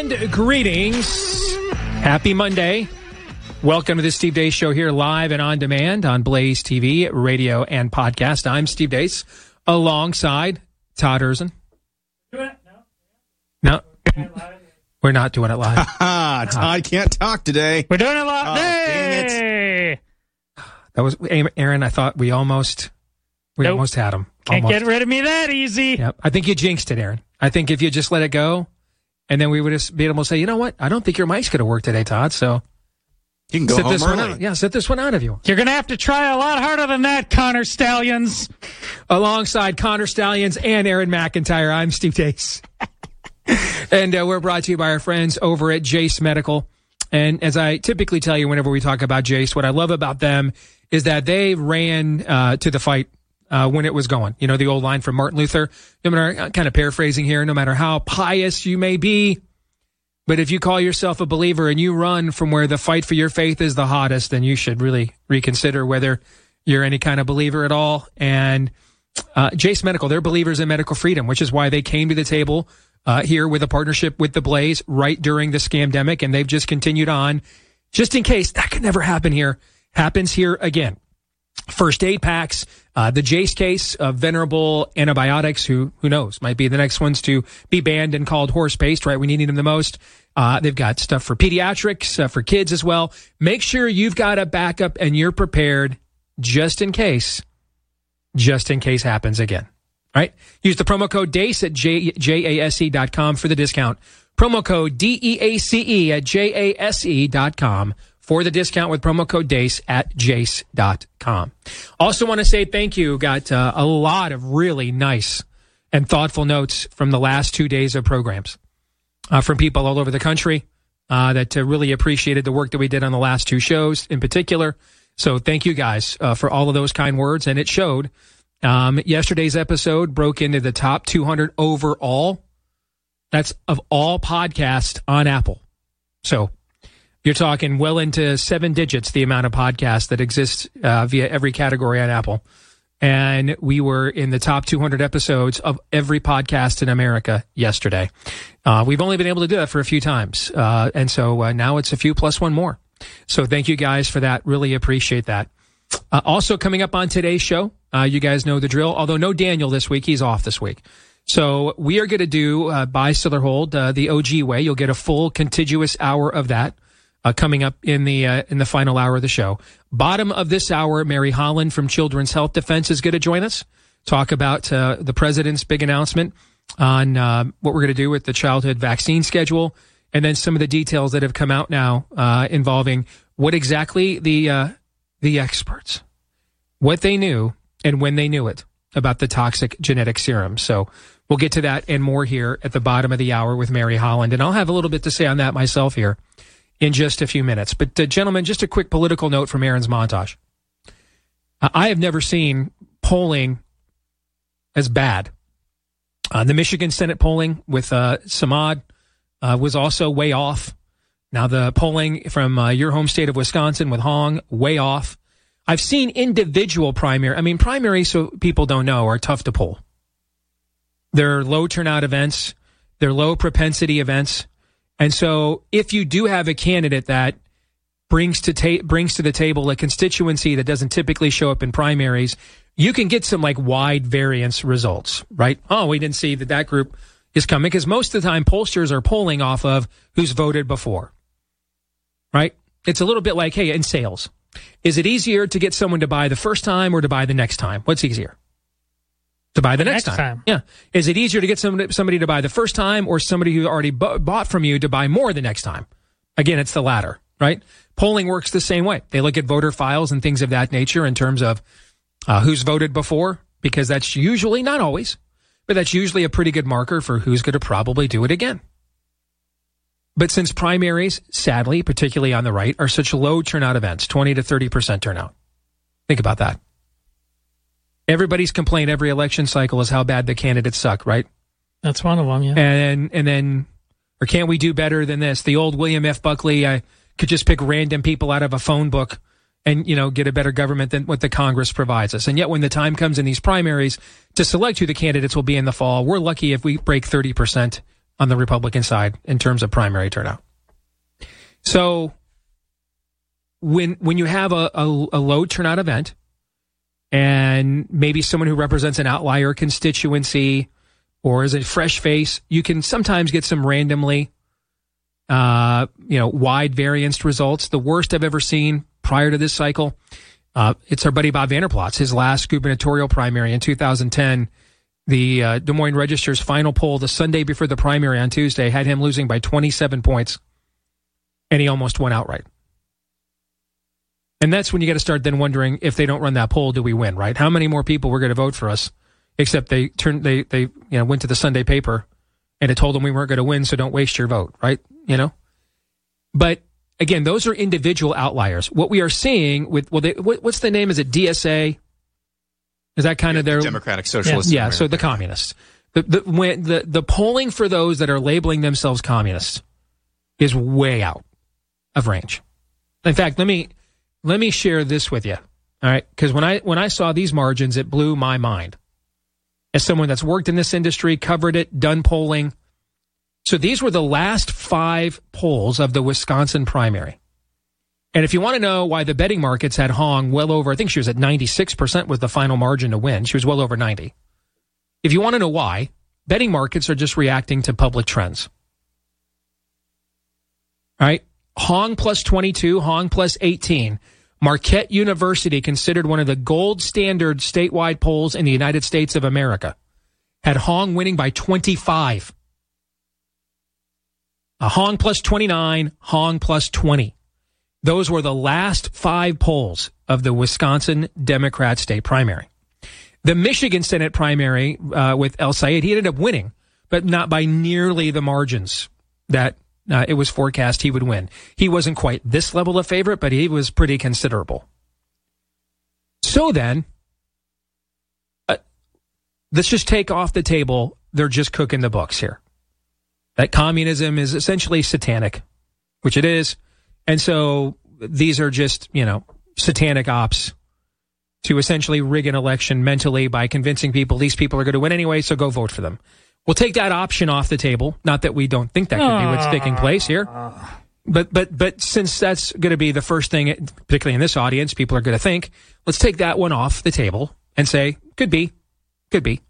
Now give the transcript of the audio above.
And greetings. Happy Monday. Welcome to the Steve Deace Show here live and on demand on Blaze TV, radio, and podcast. I'm Steve Deace alongside Todd Erzin. No, we're not doing it live. Todd can't talk today. We're doing it live. Oh, dang it. That was Aaron. I thought we almost had him. Can't get rid of me that easy. Yep. I think you jinxed it, Aaron. I think if you just let it go, and then we would have been able to say, you know what? I don't think your mic's going to work today, Todd. So you can go home early. Sit this one out of you. You're going to have to try a lot harder than that, Connor Stallions. Alongside Connor Stallions and Aaron McIntyre, I'm Steve Deace. And we're brought to you by our friends over at Jase Medical. And as I typically tell you whenever we talk about Jase, what I love about them is that they ran to the fight when it was going. You know, the old line from Martin Luther, no matter, kind of paraphrasing here, no matter how pious you may be, but if you call yourself a believer and you run from where the fight for your faith is the hottest, then you should really reconsider whether you're any kind of believer at all. And Jase Medical, they're believers in medical freedom, which is why they came to the table here with a partnership with the Blaze right during the scamdemic, and they've just continued on just in case that could never happen here. Happens here again. First aid packs, the Jase case of venerable antibiotics, who knows, might be the next ones to be banned and called horse paste, right? We need them the most. They've got stuff for pediatrics, for kids as well. Make sure you've got a backup and you're prepared just in case happens again, right? Use the promo code DACE at jase.com for the discount. Promo code DEACE at jase.com. for the discount with promo code DACE at jase.com. Also want to say thank you. Got a lot of really nice and thoughtful notes from the last 2 days of programs from people all over the country that really appreciated the work that we did on the last two shows in particular. So thank you guys for all of those kind words. And it showed. Yesterday's episode broke into the top 200 overall. That's of all podcasts on Apple. So you're talking well into 7 digits, the amount of podcasts that exist via every category on Apple. And we were in the top 200 episodes of every podcast in America yesterday. We've only been able to do that for a few times. And so now it's a few plus one more. So thank you guys for that. Really appreciate that. Also coming up on today's show, you guys know the drill. Although no Daniel this week, he's off this week. So we are going to do Buy, Sell, or Hold the OG way. You'll get a full contiguous hour of that. Coming up in the final hour of the show. Bottom of this hour, Mary Holland from Children's Health Defense is going to join us. Talk about the president's big announcement on what we're going to do with the childhood vaccine schedule, and then some of the details that have come out now involving what exactly the experts, what they knew and when they knew it about the toxic genetic serum. So we'll get to that and more here at the bottom of the hour with Mary Holland, and I'll have a little bit to say on that myself here in just a few minutes. But gentlemen, just a quick political note from Aaron's montage. I have never seen polling as bad. The Michigan Senate polling with Samad was also way off. Now the polling from your home state of Wisconsin with Hong, way off. I've seen individual primaries, so people don't know, are tough to poll. They're low turnout events. They're low propensity events. And so if you do have a candidate that brings to the table a constituency that doesn't typically show up in primaries, you can get some wide variance results, right? Oh, we didn't see that group is coming, because most of the time pollsters are polling off of who's voted before, right? It's a little bit like, hey, in sales, is it easier to get someone to buy the first time or to buy the next time? What's easier? To buy the next time. Yeah. Is it easier to get somebody to buy the first time, or somebody who already bought from you to buy more the next time? Again, it's the latter, right? Polling works the same way. They look at voter files and things of that nature in terms of who's voted before, because that's usually, not always, but that's usually a pretty good marker for who's going to probably do it again. But since primaries, sadly, particularly on the right, are such low turnout events, 20 to 30% turnout, think about that. Everybody's complaint every election cycle is how bad the candidates suck, right? That's one of them, yeah. And then, or can't we do better than this? The old William F. Buckley, I could just pick random people out of a phone book and, get a better government than what the Congress provides us. And yet when the time comes in these primaries to select who the candidates will be in the fall, we're lucky if we break 30% on the Republican side in terms of primary turnout. So when you have a low turnout event and maybe someone who represents an outlier constituency or is a fresh face, you can sometimes get some randomly wide variance results. The worst I've ever seen prior to this cycle, it's our buddy Bob Vander Plaats, his last gubernatorial primary in 2010. The Des Moines Register's final poll the Sunday before the primary on Tuesday had him losing by 27 points, and he almost won outright. And that's when you got to start then wondering, if they don't run that poll, do we win, right? How many more people were going to vote for us, except they went to the Sunday paper and it told them we weren't going to win, so don't waste your vote, right? But again, those are individual outliers. What we are seeing with, what's the name? Is it DSA? Is that kind of their Democratic Socialists? Yeah. So the communists. The polling for those that are labeling themselves communists is way out of range. In fact, let me share this with you. All right, because when I saw these margins, it blew my mind. As someone that's worked in this industry, covered it, done polling. So these were the last 5 polls of the Wisconsin primary. And if you want to know why the betting markets had Hong well over, I think she was at 96% was the final margin to win. She was well over 90. If you want to know why, betting markets are just reacting to public trends. All right. Hong plus 22, Hong plus 18. Marquette University, considered one of the gold standard statewide polls in the United States of America, had Hong winning by 25. A Hong plus 29, Hong plus 20. Those were the last 5 polls of the Wisconsin Democrat state primary. The Michigan Senate primary with El Sayed, he ended up winning, but not by nearly the margins that it was forecast he would win. He wasn't quite this level of favorite, but he was pretty considerable. So then, let's just take off the table, they're just cooking the books here. That communism is essentially satanic, which it is. And so these are just, satanic ops to essentially rig an election mentally by convincing people these people are going to win anyway, so go vote for them. We'll take that option off the table. Not that we don't think that could be what's taking place here. But since that's going to be the first thing, particularly in this audience, people are going to think, let's take that one off the table and say, could be.